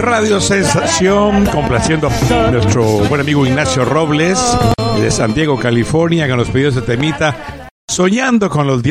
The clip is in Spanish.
Radio Sensación, complaciendo a nuestro buen amigo Ignacio Robles de San Diego, California, con los pedidos de temita Soñando con los